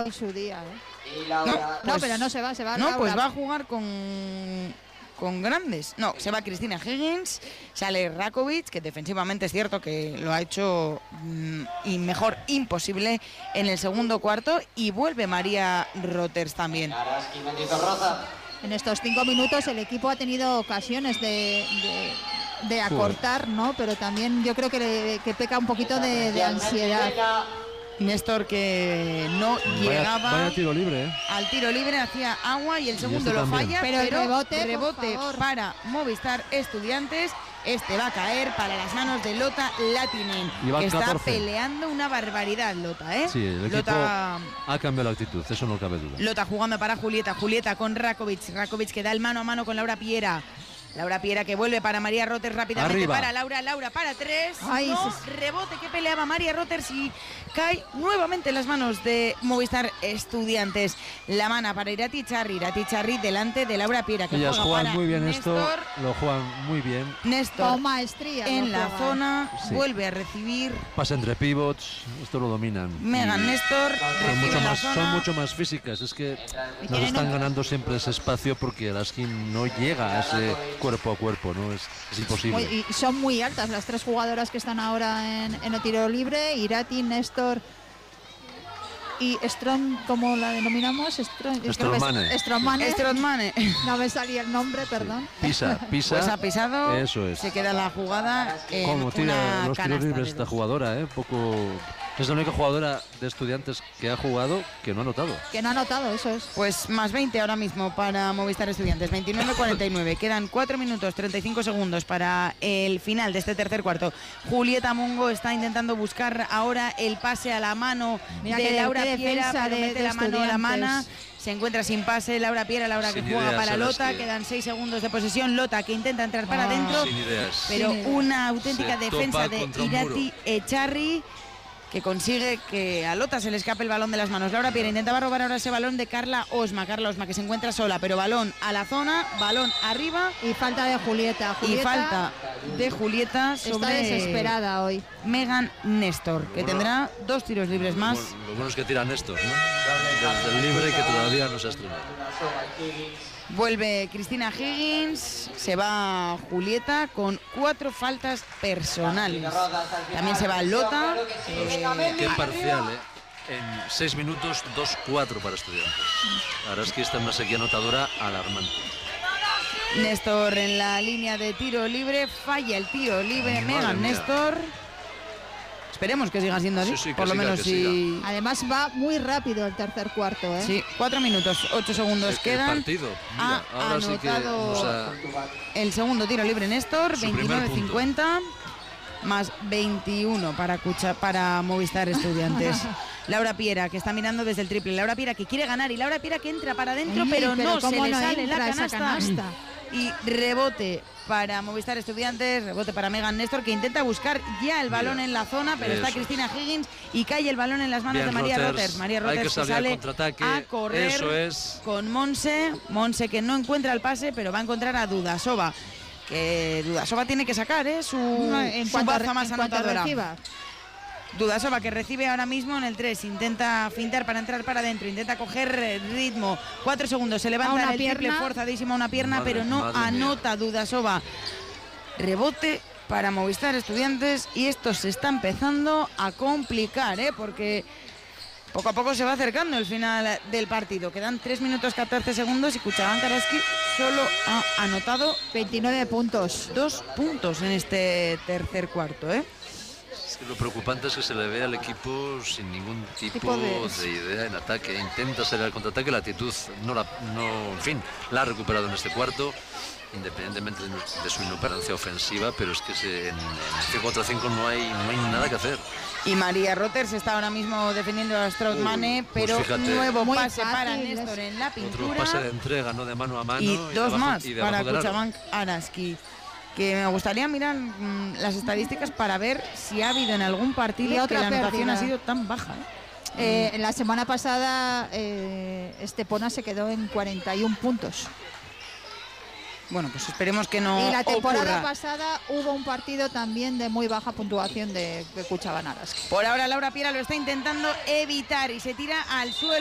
era hoy su día, No, pero no se va No, Laura. pues va a jugar con grandes. No, se va Cristina Higgins, sale Rakovic, que defensivamente es cierto que lo ha hecho y mejor imposible en el segundo cuarto, y vuelve María Roters también. En estos 5 minutos el equipo ha tenido ocasiones de acortar, ¿no? Pero también yo creo que peca un poquito de ansiedad. Néstor, que no llegaba vaya tiro libre, al tiro libre, hacía agua y el segundo este lo también. falla, Pero el rebote para Movistar Estudiantes. Este va a caer para las manos de Lota Latinen, que está 14. peleando una barbaridad, Lota, ¿eh? Sí, el equipo Lota ha cambiado la actitud, eso no cabe duda. Lota jugando para Julieta con Rakovic que da el mano a mano con Laura Piera. Laura Piera que vuelve para María Roters rápidamente. Arriba. Para Laura para 3. Ay, no, rebote que peleaba María Roters y cae nuevamente en las manos de Movistar Estudiantes. La mana para Irati Charri delante de Laura Piera, que Ellas juega juegan para muy bien Néstor. esto, lo juegan muy bien. Néstor Con maestría en la zona, Sí. vuelve a recibir. Pasa entre pivots, esto lo dominan. Megan Y Néstor recibe en la son zona. mucho más físicas, es que nos tienen están ganando siempre ese espacio porque la skin no llega a ese cuerpo a cuerpo, ¿no? Es imposible. Y son muy altas las 3 jugadoras que están ahora en el tiro libre: Irati, Néstor y Strong, ¿cómo la denominamos? Strommane. Strommane. No me salía el nombre, perdón. Pisa. Pues ha pisado, Eso es. se queda la jugada en Como tira una los tiros canasta libres de esta dos. jugadora, poco. Es la única jugadora de Estudiantes que ha jugado que no ha anotado. Que no ha anotado, eso es. Pues más 20 ahora mismo para Movistar Estudiantes, 29-49. Quedan 4 minutos 35 segundos para el final de este tercer cuarto. Julieta Mongo está intentando buscar ahora el pase a la mano Mira de qué Laura Piera, defensa pero de mete la mano a la Estudiantes. mana. Se encuentra sin pase Laura Piera, Sin que juega ideas, para Lota. Araski. Quedan 6 segundos de posesión. Lota que intenta entrar para adentro, Sin ideas. pero Sin una auténtica Se defensa topa de contra un Irati Echarri, que consigue que a Lota se le escape el balón de las manos. Laura Piera intentaba robar ahora ese balón de Carla Osma, que se encuentra sola, pero balón a la zona, balón arriba Y falta de Julieta. y falta de Julieta está sobre desesperada hoy. Megan Néstor, que tendrá 2 tiros libres más. Lo bueno es que tiran estos, ¿no? Desde el libre que todavía no se ha estrenado. Vuelve Cristina Higgins, se va Julieta con 4 faltas personales. También se va Lota. Qué parcial, En 6 minutos, 2-4 para Estudiantes. Ahora es que está en una sequía anotadora alarmante. Néstor en la línea de tiro libre, falla el tiro libre, Madre Megan mía. Néstor. Esperemos que siga siendo así, Sí, que por lo siga, menos que si... Además va muy rápido el tercer cuarto, ¿eh? Sí, 4 minutos, 8 segundos El quedan. partido. Ha Mira, ahora sí que anotado nos ha- el segundo tiro libre Néstor, Su primer 29-50, más 21 para Movistar Estudiantes. Laura Piera, que está mirando desde el triple. Laura Piera, que quiere ganar, y Laura Piera que entra para adentro, Uy, pero no se cómo le no sale la entra esa canasta. Y rebote para Movistar Estudiantes, rebote para Megan Néstor, que intenta buscar ya el balón en la zona, pero está eso Cristina Higgins y cae el balón en las manos Bien, de María Roters. Roters. María Hay Roters que salir al sale contraataque. a correr Eso es. con Monse que no encuentra el pase, pero va a encontrar a Dudasova. Que Dudasova tiene que sacar su baza más anotadora. Dudasova, que recibe ahora mismo en el 3, intenta fintar para entrar para adentro, intenta coger ritmo, 4 segundos, se levanta una el triple, pierna. forzadísimo a una pierna, Madre- pero no madre mía. anota Dudasova. Rebote para Movistar Estudiantes, y esto se está empezando a complicar, porque poco a poco se va acercando el final del partido. Quedan 3 minutos 14 segundos y Kuchaban Karaski solo ha anotado 29 puntos. 2 puntos en este tercer cuarto, Es que lo preocupante es que se le ve al equipo sin ningún tipo de idea en ataque. Intenta salir al contraataque, la actitud la ha recuperado en este cuarto, independientemente de su inoperancia ofensiva, pero es que en 5-4-5 no hay nada que hacer. Y María Roters está ahora mismo defendiendo a Stroutmane, Pues pero fíjate. nuevo Muy pase fácil, para Néstor en la Otro pintura. pase de entrega, no de mano a mano. Y de 2 abajo- más y de para abajo del aro. Kuchaban Araski. Que me gustaría mirar las estadísticas para ver si ha habido en algún Y partido otra que la anotación pérdida. ha sido tan baja. En la semana pasada Estepona se quedó en 41 puntos. Bueno, pues esperemos que no Y la temporada ocurra. pasada hubo un partido también de muy baja puntuación de Kuchaban Araski. Por ahora Laura Piera lo está intentando evitar y se tira al suelo.